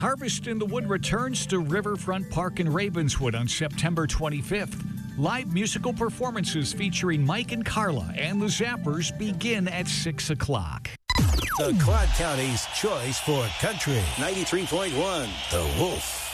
Harvest in the Wood returns to Riverfront Park in Ravenswood on September 25th. Live musical performances featuring Mike and Carla and the Zappers begin at 6 o'clock. The Quad County's choice for country. 93.1 The Wolf.